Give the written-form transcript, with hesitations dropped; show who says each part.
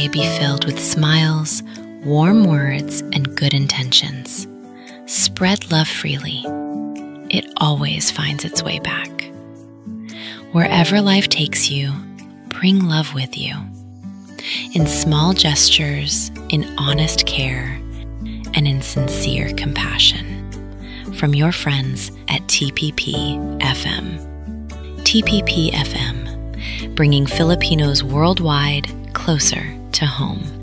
Speaker 1: day be filled with smiles, warm words, and good intentions. Spread love freely. It always finds its way back. Wherever life takes you, bring love with you. In small gestures, in honest care, and in sincere compassion. From your friends at TPP FM. TPP FM, bringing Filipinos worldwide closer to home.